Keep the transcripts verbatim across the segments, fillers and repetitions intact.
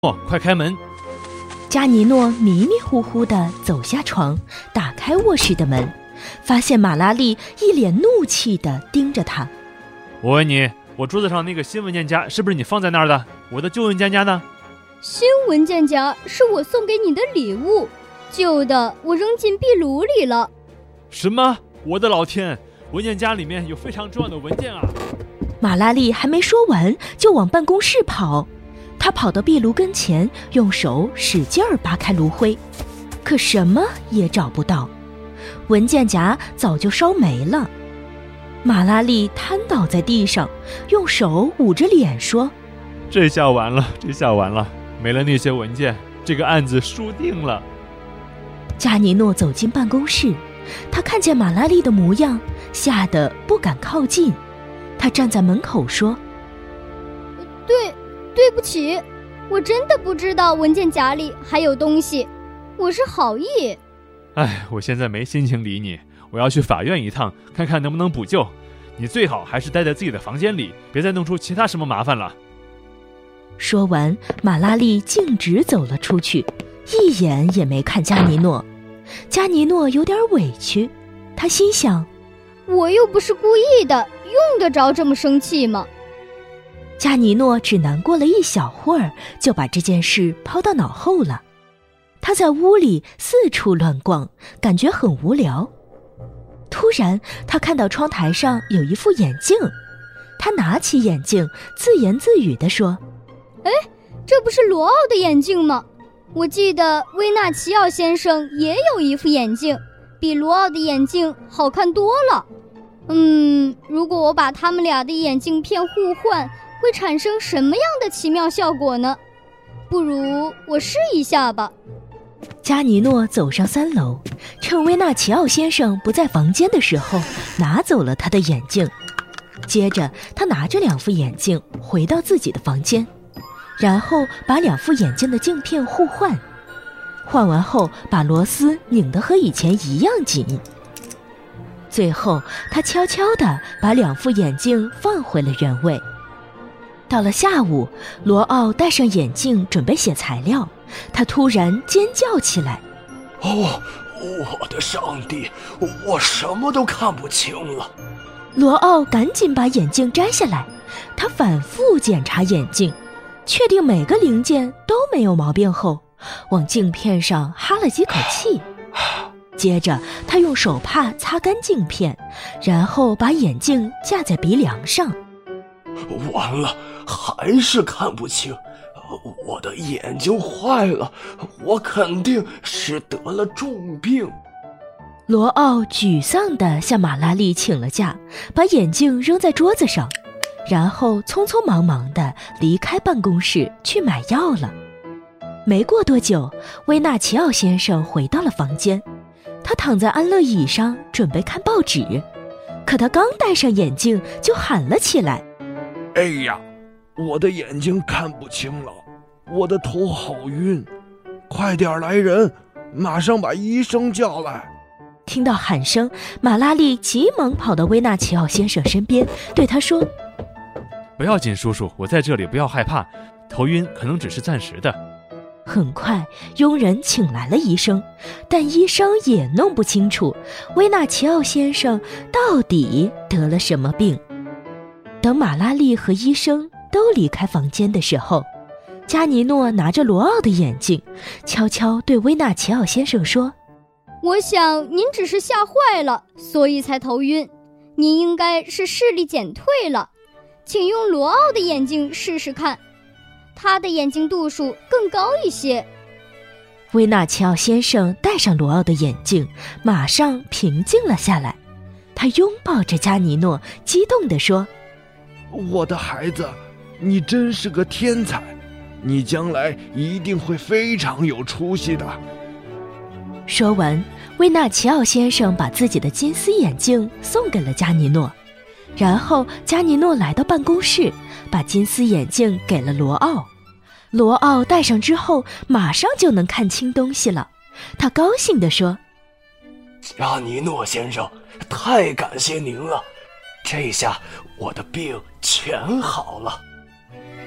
哦，快开门！ 加尼诺迷迷糊糊地走下床，打开卧室的门，发现马拉丽一脸怒气地盯着他。 我问你，我桌子上那个新文件夹是不是你放在那儿的？我的旧文件夹呢？ 新文件夹是我送给你的礼物，旧的我扔进壁炉里了。 什么？我的老天！文件夹里面有非常重要的文件啊！ 马拉丽还没说完，就往办公室跑。他跑到壁炉跟前，用手使劲儿扒开炉灰，可什么也找不到，文件夹早就烧没了。马拉丽瘫倒在地上，用手捂着脸说： 这下完了，这下完了，没了那些文件，这个案子输定了。 加尼诺走进办公室，他看见马拉丽的模样，吓得不敢靠近。他站在门口说： 对对不起，我真的不知道文件夹里还有东西，我是好意。 哎，我现在没心情理你，我要去法院一趟，看看能不能补救。你最好还是待在自己的房间里，别再弄出其他什么麻烦了。 说完，马拉丽径直走了出去，一眼也没看加尼诺。加尼诺有点委屈，他心想： 我又不是故意的，用得着这么生气吗？ 加尼诺只难过了一小会儿，就把这件事抛到脑后了。他在屋里四处乱逛，感觉很无聊。突然，他看到窗台上有一副眼镜，他拿起眼镜，自言自语地说： 哎，这不是罗奥的眼镜吗？我记得威纳奇奥先生也有一副眼镜，比罗奥的眼镜好看多了。嗯，如果我把他们俩的眼镜片互换，会产生什么样的奇妙效果呢？不如我试一下吧。 加尼诺走上三楼，趁威纳奇奥先生不在房间的时候，拿走了他的眼镜。接着，他拿着两副眼镜回到自己的房间，然后把两副眼镜的镜片互换。换完后，把螺丝拧得和以前一样紧。最后，他悄悄地把两副眼镜放回了原位。到了下午，罗奥戴上眼镜准备写材料，他突然尖叫起来： 哦，我的上帝，我什么都看不清了。 罗奥赶紧把眼镜摘下来，他反复检查眼镜，确定每个零件都没有毛病后，往镜片上哈了几口气。接着他用手帕擦干镜片，然后把眼镜架在鼻梁上。 完了，还是看不清，我的眼睛坏了，我肯定是得了重病。 罗奥沮丧地向马拉丽请了假，把眼镜扔在桌子上，然后匆匆忙忙地离开办公室去买药了。没过多久，威纳奇奥先生回到了房间，他躺在安乐椅上准备看报纸，可他刚戴上眼镜就喊了起来： 哎呀，我的眼睛看不清了，我的头好晕，快点来人，马上把医生叫来。 听到喊声，马拉丽急忙跑到威纳奇奥先生身边，对他说： 不要紧，叔叔，我在这里，不要害怕，头晕可能只是暂时的。 很快，佣人请来了医生，但医生也弄不清楚威纳奇奥先生到底得了什么病。等马拉丽和医生都离开房间的时候，加尼诺拿着罗奥的眼镜，悄悄对威纳奇奥先生说： 我想您只是吓坏了，所以才头晕，您应该是视力减退了，请用罗奥的眼镜试试看，他的眼睛度数更高一些。 威纳奇奥先生戴上罗奥的眼镜，马上平静了下来，他拥抱着加尼诺，激动地说： 我的孩子，你真是个天才，你将来一定会非常有出息的。 说完，威纳奇奥先生把自己的金丝眼镜送给了加尼诺，然后加尼诺来到办公室，把金丝眼镜给了罗奥。罗奥戴上之后，马上就能看清东西了。他高兴地说： 加尼诺先生，太感谢您了，这下我的病全好了。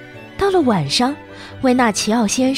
到了晚上，维纳奇奥先